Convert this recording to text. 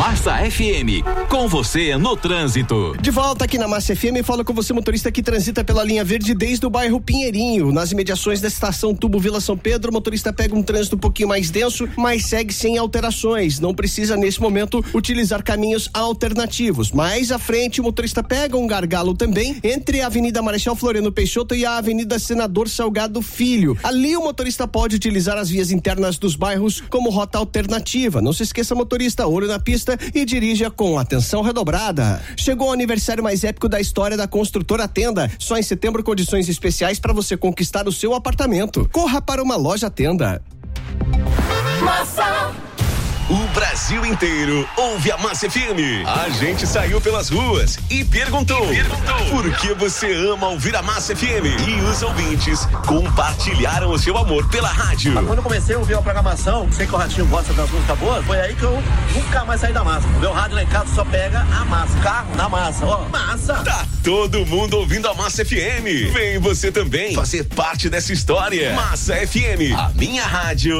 Massa FM, com você no trânsito. De volta aqui na Massa FM, falo com você, motorista que transita pela linha verde desde o bairro Pinheirinho. Nas imediações da estação Tubo Vila São Pedro, o motorista pega um trânsito um pouquinho mais denso, mas segue sem alterações. Não precisa, nesse momento, utilizar caminhos alternativos. Mais à frente, o motorista pega um gargalo também entre a Avenida Marechal Floriano Peixoto e a Avenida Senador Salgado Filho. Ali, o motorista pode utilizar as vias internas dos bairros como rota alternativa. Não se esqueça, motorista, olho na pista e dirija com atenção redobrada. Chegou o aniversário mais épico da história da Construtora Tenda. Só em setembro, condições especiais para você conquistar o seu apartamento. Corra para uma loja Tenda. Massa. O Brasil inteiro ouve a Massa FM. A gente saiu pelas ruas e perguntou por que você ama ouvir a Massa FM? E os ouvintes compartilharam o seu amor pela rádio. Quando eu comecei a ouvir a programação, sei que o Ratinho gosta das músicas boas, foi aí que eu nunca mais saí da massa. O meu rádio lá em casa só pega a massa. Carro na massa, ó, massa. Tá todo mundo ouvindo a Massa FM. Vem você também fazer parte dessa história. Massa FM, a minha rádio